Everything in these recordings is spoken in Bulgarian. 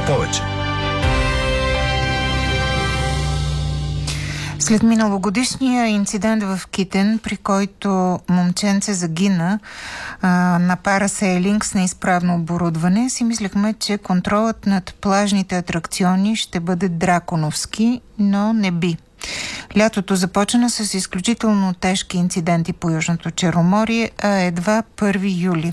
повече. След миналогодишния инцидент в Китен, при който момченце загина на парасейлинг с неизправно оборудване, си мислехме, че контролът над плажните атракциони ще бъде драконовски, но не би. Лятото започна с изключително тежки инциденти по Южното Черноморие, а едва 1 юли.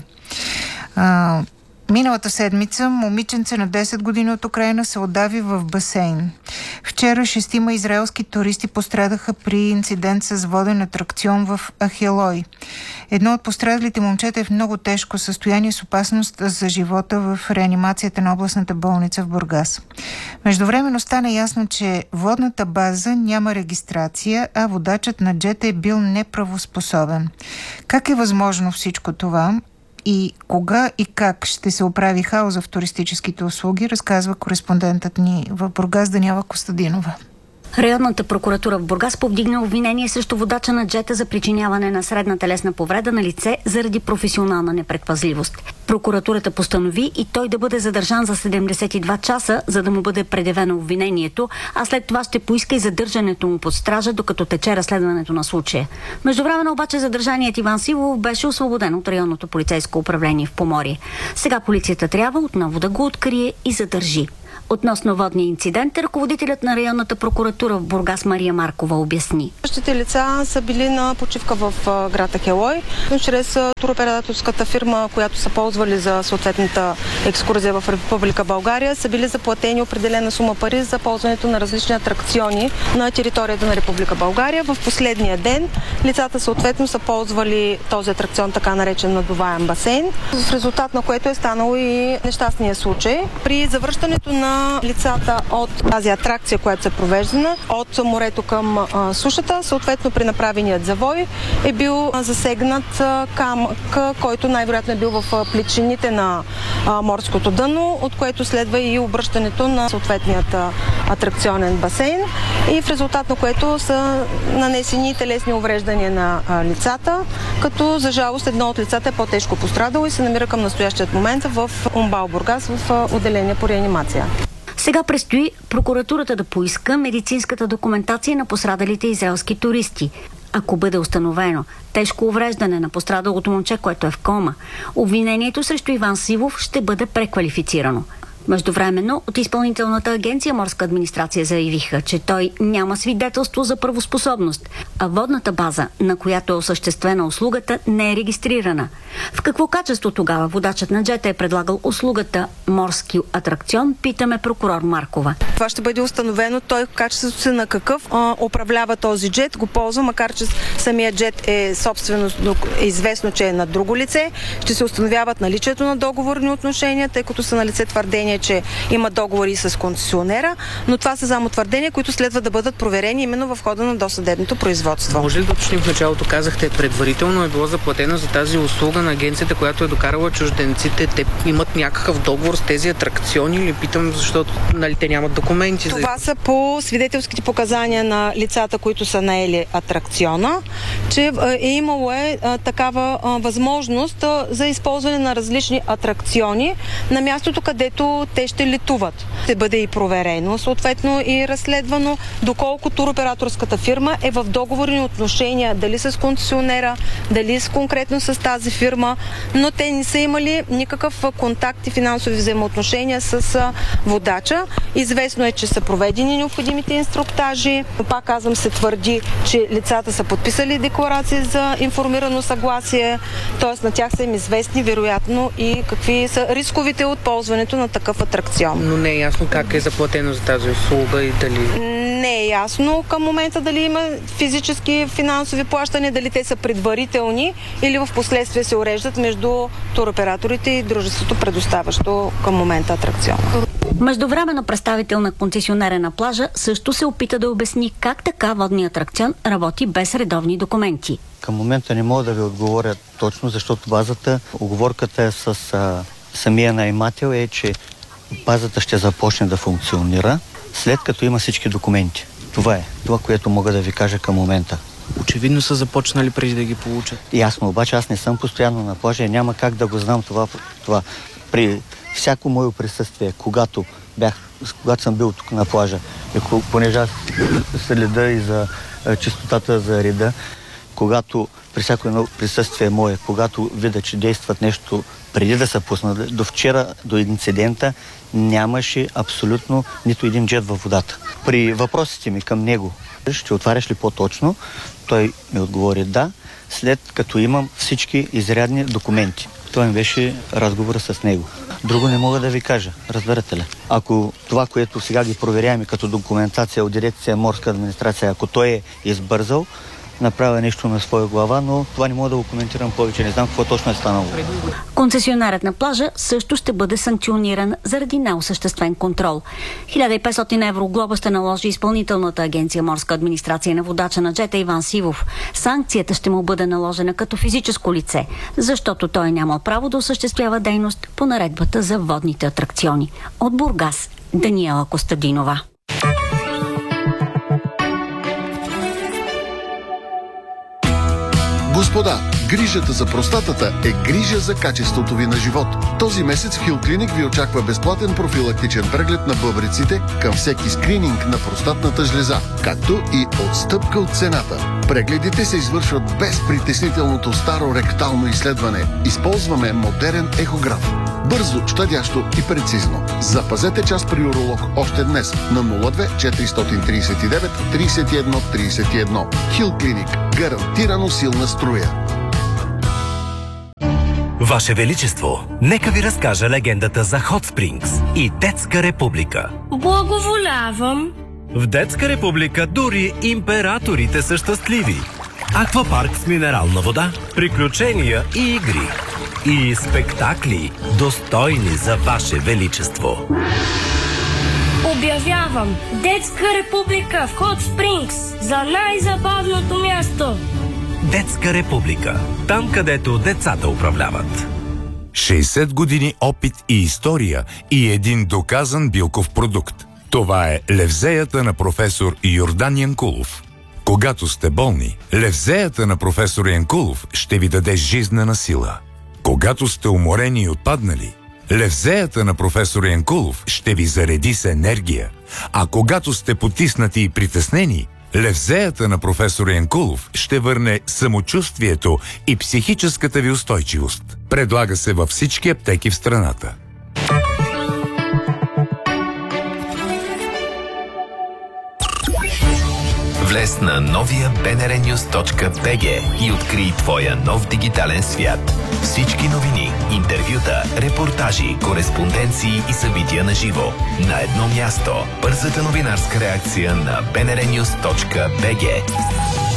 Миналата седмица момиченце на 10 години от Украйна се отдави в басейн. Вчера 6 израелски туристи пострадаха при инцидент с воден атракцион в Ахелой. Едно от пострадалите момчета е в много тежко състояние с опасност за живота в реанимацията на областната болница в Бургас. Междувременно стана ясно, че водната база няма регистрация, а водачът на джета е бил неправоспособен. Как е възможно всичко това? И кога и как ще се оправи хаоса в туристическите услуги, разказва кореспондентът ни в Бургас Даниела Костадинова. Районната прокуратура в Бургас повдигна обвинение срещу водача на джета за причиняване на средна телесна повреда на лице заради професионална непредпазливост. Прокуратурата постанови и той да бъде задържан за 72 часа, за да му бъде предявено обвинението, а след това ще поиска и задържането му под стража, докато тече разследването на случая. Междувременно обаче задържаният Иван Сивов беше освободен от районното полицейско управление в Поморие. Сега полицията трябва отново да го открие и задържи. Относно водния инцидент, ръководителят на районната прокуратура в Бургас Мария Маркова обясни. Същите лица са били на почивка в град Ахелой, чрез туроператорската фирма, която са ползвали за съответната екскурзия в Република България, са били заплатени определена сума пари за ползването на различни атракциони на територията на Република България. В последния ден лицата съответно са ползвали този атракцион, така наречен надуваем басейн, в резултат на което е станало и нещастния случай. При завръщането на лицата от тази атракция, която се провеждана от морето към сушата, съответно при направеният завой е бил засегнат камък, който най-вероятно е бил в плечините на морското дъно, от което следва и обръщането на съответният атракционен басейн и в резултат на което са нанесени телесни увреждания на лицата, като за жалост едно от лицата е по-тежко пострадало и се намира към настоящият момент в УМБАЛ Бургас в отделение по реанимация. Сега предстои прокуратурата да поиска медицинската документация на пострадалите израелски туристи. Ако бъде установено тежко увреждане на пострадалото момче, което е в кома, обвинението срещу Иван Сивов ще бъде преквалифицирано. Междувременно от Изпълнителната агенция Морска администрация заявиха, че той няма свидетелство за правоспособност, а водната база, на която е осъществена услугата, не е регистрирана. В какво качество тогава водачът на джета е предлагал услугата морски атракцион, питаме прокурор Маркова. Това ще бъде установено той в качеството си на какъв управлява този джет, го ползва, макар че самия джет е собственост, е известно, че е на друго лице. Ще се установяват наличието на договорни отношения, тъй като са на лице твърдения, че има договори с концесионера, но това са само твърдения, които следва да бъдат проверени именно в хода на досъдебното производство. Може ли да уточним в началото, казахте, предварително е било заплатено за тази услуга на агенцията, която е докарала чужденците? Те имат някакъв договор с тези атракциони или питам, защото те нямат документи? Това са по свидетелските показания на лицата, които са наели атракциона, че е имало такава възможност за използване на различни атракциони на мястото, където те ще летуват. Ще бъде и проверено, съответно и разследвано, доколко туроператорската фирма е в договорни отношения, дали с концесионера, дали конкретно с тази фирма, но те не са имали никакъв контакт и финансови взаимоотношения с водача. Известно е, че са проведени необходимите инструктажи. Пак казвам, се твърди, че лицата са подписали декларации за информирано съгласие, т.е. на тях са им известни вероятно и какви са рисковите от ползването на такъв атракцион. Но не е ясно как е заплатено за тази услуга и дали... Не е ясно към момента дали има физически финансови плащания, дали те са предварителни или в последствие се уреждат между туроператорите и дружеството, предоставящо към момента атракцион. Междувременно представител на концесионера на плажа също се опита да обясни как така водният атракцион работи без редовни документи. Към момента не мога да ви отговоря точно, защото оговорката е с самия наемател е, че базата ще започне да функционира след като има всички документи. Това е това, което мога да ви кажа към момента. Очевидно са започнали преди да ги получат. Ясно, обаче аз не съм постоянно на плажа и няма как да го знам това. При всяко мое присъствие, когато когато съм бил тук на плажа, понеже аз следа и за чистотата за реда, когато при всяко едно присъствие мое, когато видя, че действат нещо преди да се пуснат, до вчера, до инцидента, нямаше абсолютно нито един джет във водата. При въпросите ми към него, ще отваряш ли по-точно, той ми отговори да, след като имам всички изрядни документи. Това ми беше разговора с него. Друго не мога да ви кажа, разберете ли. Ако това, което сега ги проверяваме като документация от дирекция Морска администрация, ако той е избързал, направя нещо на своя глава, но това не мога да го коментирам повече. Не знам какво точно е станало. Концесионарът на плажа също ще бъде санкциониран заради неосъществен контрол. 1500 евро глоба ще наложи Изпълнителната агенция Морска администрация на водача на джета Иван Сивов. Санкцията ще му бъде наложена като физическо лице, защото той няма право да осъществява дейност по наредбата за водните атракциони. От Бургас, Даниела Костадинова. Господа, грижата за простатата е грижа за качеството ви на живот. Този месец в Хил Клиник ви очаква безплатен профилактичен преглед на бъбреците към всеки скрининг на простатната жлеза, както и отстъпка от цената. Прегледите се извършват без притеснителното старо ректално изследване. Използваме модерен ехограф. Бързо, щадящо и прецизно. Запазете час при уролог още днес на 02 439 31 31. Хил Клиник. Гарантирано силна струя. Ваше Величество, нека ви разкажа легендата за Hot Springs и Детска република. Благоволявам. В Детска република дори императорите са щастливи. Аквапарк с минерална вода, приключения и игри. И спектакли, достойни за Ваше Величество. Обявявам Детска република в Hot Springs за най-забавното място. Детска република. Там, където децата управляват. 60 години опит и история и един доказан билков продукт. Това е левзеята на професор Йордан Янкулов. Когато сте болни, левзеята на професор Янкулов ще ви даде жизнена сила. Когато сте уморени и отпаднали, левзеята на професор Янкулов ще ви зареди с енергия. А когато сте потиснати и притеснени, левзеята на професор Янкулов ще върне самочувствието и психическата ви устойчивост. Предлага се във всички аптеки в страната. Влез на новия bnrnews.bg и открий твоя нов дигитален свят. Всички новини, интервюта, репортажи, кореспонденции и събития на живо. На едно място. Бързата новинарска реакция на bnrnews.bg.